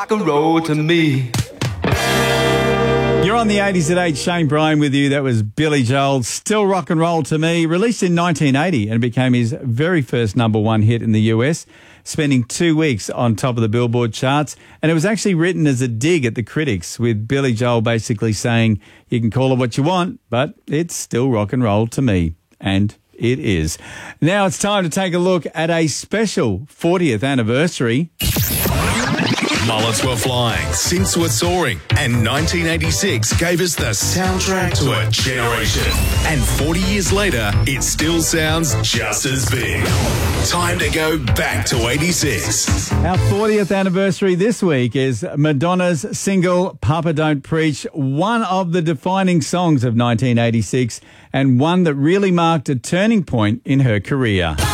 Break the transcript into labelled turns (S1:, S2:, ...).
S1: Rock and roll to me.
S2: You're on the 80s at 8. Shane Bryan with you. That was Billy Joel, Still Rock and Roll to Me, released in 1980 and became his very first number one hit in the US, spending 2 weeks on top of the Billboard charts. And it was actually written as a dig at the critics, with Billy Joel basically saying, you can call it what you want, but it's still rock and roll to me. And it is. Now it's time to take a look at a special 40th anniversary.
S3: Mullets were flying, synths were soaring, and 1986 gave us the soundtrack to a generation. And 40 years later, it still sounds just as big. Time to go back to 86.
S2: Our 40th anniversary this week is Madonna's single, Papa Don't Preach, one of the defining songs of 1986 and one that really marked a turning point in her career.